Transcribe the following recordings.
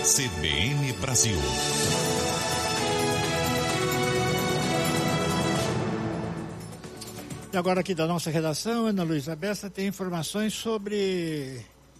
CBN Brasil. E agora aqui da nossa redação, Ana Luísa Bessa tem informações sobre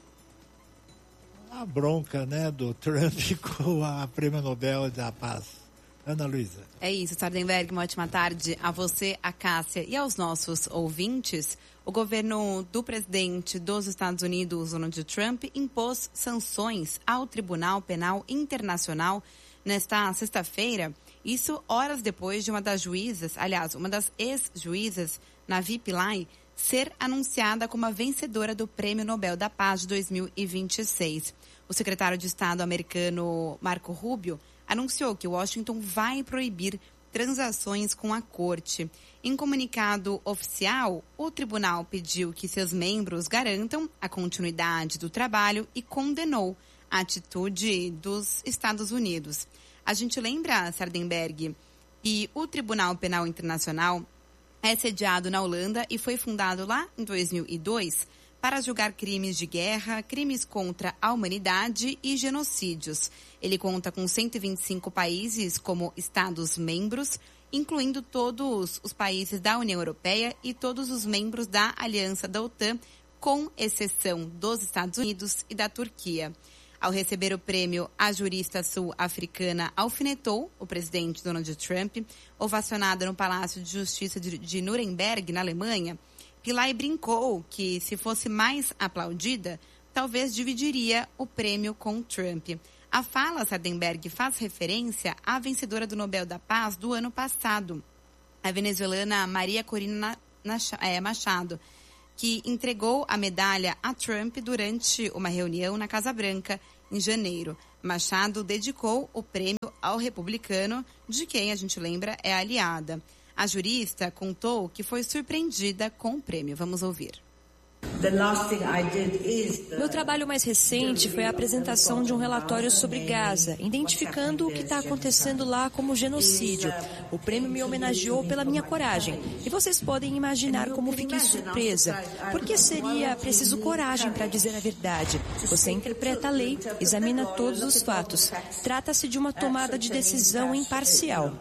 a bronca, né, do Trump com a Prêmio Nobel da Paz. Ana Luísa. É isso, Sardenberg, uma ótima tarde a você, a Cássia e aos nossos ouvintes. O governo do presidente dos Estados Unidos, Donald Trump, impôs sanções ao Tribunal Penal Internacional nesta sexta-feira. Isso horas depois de uma das juízas, aliás, uma das ex-juízas, Navi Pillay, ser anunciada como a vencedora do Prêmio Nobel da Paz de 2026. O secretário de Estado americano Marco Rubio anunciou que Washington vai proibir transações com a corte. Em comunicado oficial, o tribunal pediu que seus membros garantam a continuidade do trabalho e condenou a atitude dos Estados Unidos. A gente lembra, Sardenberg, que o Tribunal Penal Internacional é sediado na Holanda e foi fundado lá em 2002 para julgar crimes de guerra, crimes contra a humanidade e genocídios. Ele conta com 125 países como Estados-membros, incluindo todos os países da União Europeia e todos os membros da Aliança da OTAN, com exceção dos Estados Unidos e da Turquia. Ao receber o prêmio, a jurista sul-africana alfinetou o presidente Donald Trump, ovacionada no Palácio de Justiça de Nuremberg, na Alemanha. Pillay brincou que, se fosse mais aplaudida, talvez dividiria o prêmio com Trump. A fala, Sardenberg, faz referência à vencedora do Nobel da Paz do ano passado, a venezuelana Maria Corina Machado, que entregou a medalha a Trump durante uma reunião na Casa Branca em janeiro. Machado dedicou o prêmio ao republicano, de quem, a gente lembra, é aliada. A jurista contou que foi surpreendida com o prêmio. Vamos ouvir. Meu trabalho mais recente foi a apresentação de um relatório sobre Gaza, identificando o que está acontecendo lá como genocídio. O prêmio me homenageou pela minha coragem. E vocês podem imaginar como fiquei surpresa. Porque seria preciso coragem para dizer a verdade. Você interpreta a lei, examina todos os fatos. Trata-se de uma tomada de decisão imparcial.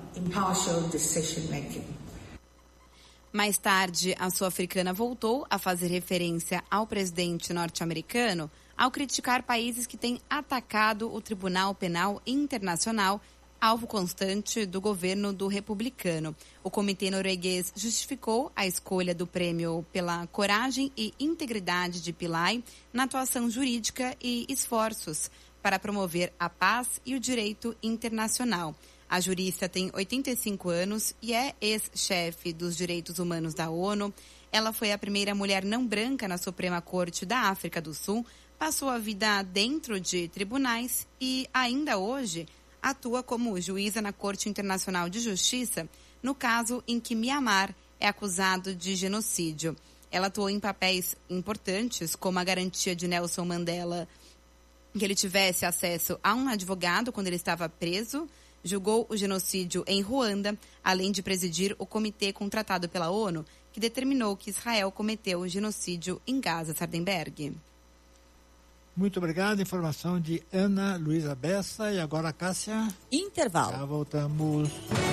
Mais tarde, a sul-africana voltou a fazer referência ao presidente norte-americano ao criticar países que têm atacado o Tribunal Penal Internacional, alvo constante do governo do republicano. O comitê norueguês justificou a escolha do prêmio pela coragem e integridade de Pillay na atuação jurídica e esforços para promover a paz e o direito internacional. A jurista tem 85 anos e é ex-chefe dos direitos humanos da ONU. Ela foi a primeira mulher não branca na Suprema Corte da África do Sul, passou a vida dentro de tribunais e, ainda hoje, atua como juíza na Corte Internacional de Justiça, no caso em que Mianmar é acusado de genocídio. Ela atuou em papéis importantes, como a garantia de Nelson Mandela que ele tivesse acesso a um advogado quando ele estava preso, julgou o genocídio em Ruanda, além de presidir o comitê contratado pela ONU, que determinou que Israel cometeu o genocídio em Gaza, Sardenberg. Muito obrigado. Informação de Ana Luísa Bessa. E agora, Cássia. Intervalo. Já voltamos.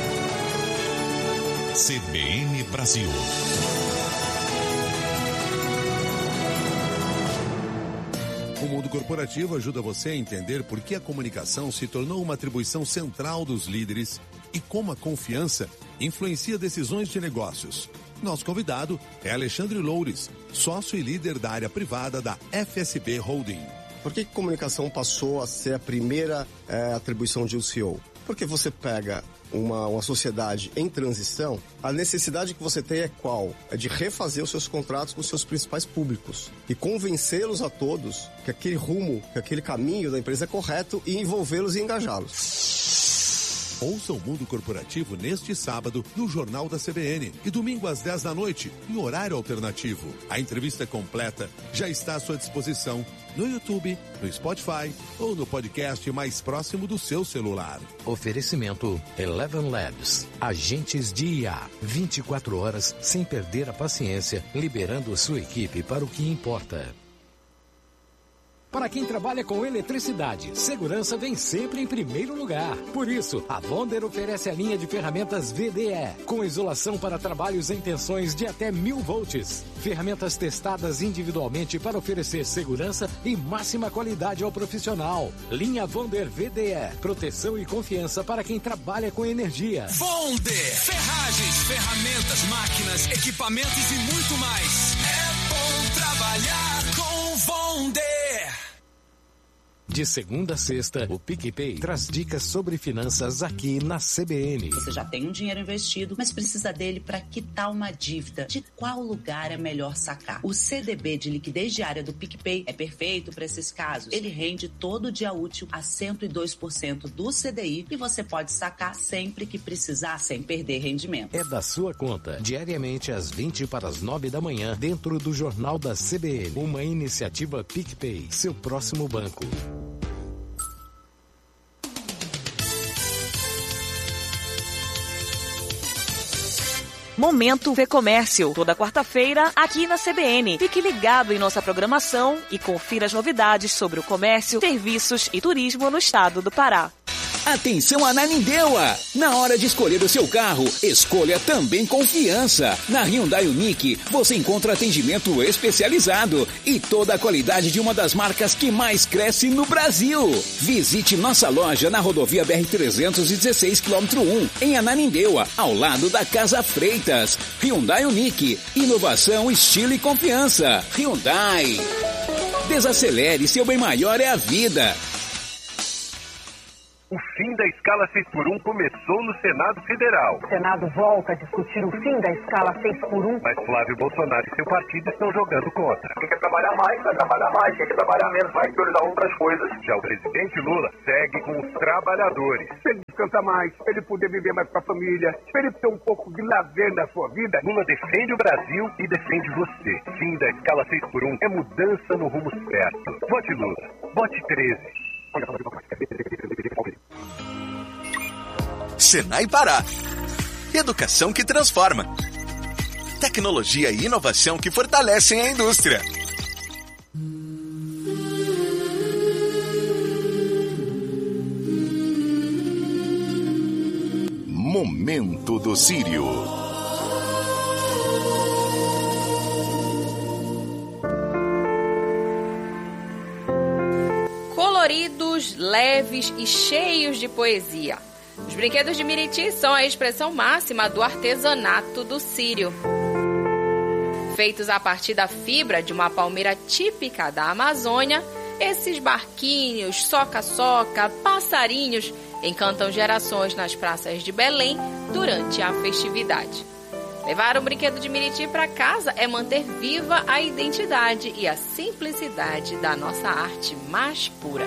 CBN Brasil. O mundo corporativo ajuda você a entender por que a comunicação se tornou uma atribuição central dos líderes e como a confiança influencia decisões de negócios. Nosso convidado é Alexandre Loures, sócio e líder da área privada da FSB Holding. Por que comunicação passou a ser a primeira atribuição de um CEO? Porque você pega uma sociedade em transição, a necessidade que você tem é qual? É de refazer os seus contratos com os seus principais públicos e convencê-los a todos que aquele rumo, que aquele caminho da empresa é correto e envolvê-los e engajá-los. Ouça o Mundo Corporativo neste sábado no Jornal da CBN e domingo às 10 da noite, em horário alternativo. A entrevista completa já está à sua disposição no YouTube, no Spotify ou no podcast mais próximo do seu celular. Oferecimento Eleven Labs. Agentes de IA. 24 horas sem perder a paciência, liberando sua equipe para o que importa. Para quem trabalha com eletricidade, segurança vem sempre em primeiro lugar. Por isso, a Wonder oferece a linha de ferramentas VDE, com isolação para trabalhos em tensões de até 1000 volts. Ferramentas testadas individualmente para oferecer segurança e máxima qualidade ao profissional. Linha Wonder VDE, proteção e confiança para quem trabalha com energia. Wonder, ferragens, ferramentas, máquinas, equipamentos e muito mais. É bom trabalhar com Wonder. De segunda a sexta, o PicPay traz dicas sobre finanças aqui na CBN. Você já tem um dinheiro investido, mas precisa dele para quitar uma dívida. De qual lugar é melhor sacar? O CDB de liquidez diária do PicPay é perfeito para esses casos. Ele rende todo dia útil a 102% do CDI e você pode sacar sempre que precisar, sem perder rendimento. É da sua conta, diariamente às 20 para as 9 da manhã, dentro do Jornal da CBN. Uma iniciativa PicPay, seu próximo banco. Momento Vê Comércio, toda quarta-feira aqui na CBN. Fique ligado em nossa programação e confira as novidades sobre o comércio, serviços e turismo no estado do Pará. Atenção Ananindeua! Na hora de escolher o seu carro, escolha também confiança. Na Hyundai Unique, você encontra atendimento especializado e toda a qualidade de uma das marcas que mais cresce no Brasil. Visite nossa loja na rodovia BR-316, km 1, em Ananindeua, ao lado da Casa Freitas. Hyundai Unique, inovação, estilo e confiança. Hyundai. Desacelere, seu bem maior é a vida. O fim da escala 6x1 começou no Senado Federal. O Senado volta a discutir o fim da escala 6x1. Mas Flávio Bolsonaro e seu partido estão jogando contra. Quem quer trabalhar mais, vai trabalhar mais. Quem quer trabalhar menos, vai priorizar outras coisas. Já o presidente Lula segue com os trabalhadores. Pra ele descansar mais, pra ele poder viver mais com a família, pra ele ter um pouco de lazer na sua vida. Lula defende o Brasil e defende você. Fim da escala 6x1 é mudança no rumo certo. Vote Lula. Vote 13. Senai Pará. Educação que transforma. Tecnologia e inovação que fortalecem a indústria. Momento do Sírio. Coloridos, leves e cheios de poesia. Os brinquedos de Miriti são a expressão máxima do artesanato do Sírio. Feitos a partir da fibra de uma palmeira típica da Amazônia, esses barquinhos, soca-soca, passarinhos encantam gerações nas praças de Belém durante a festividade. Levar um brinquedo de Miriti para casa é manter viva a identidade e a simplicidade da nossa arte mais pura.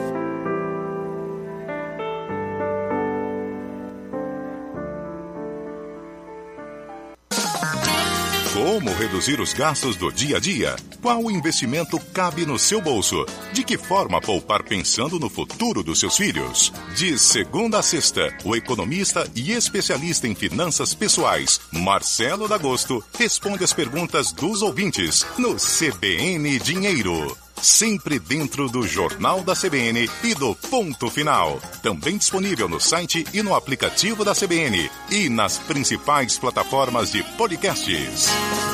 Como reduzir os gastos do dia a dia? Qual investimento cabe no seu bolso? De que forma poupar pensando no futuro dos seus filhos? De segunda a sexta, o economista e especialista em finanças pessoais, Marcelo D'Agosto, responde as perguntas dos ouvintes no CBN Dinheiro. Sempre dentro do Jornal da CBN e do Ponto Final. Também disponível no site e no aplicativo da CBN e nas principais plataformas de podcasts.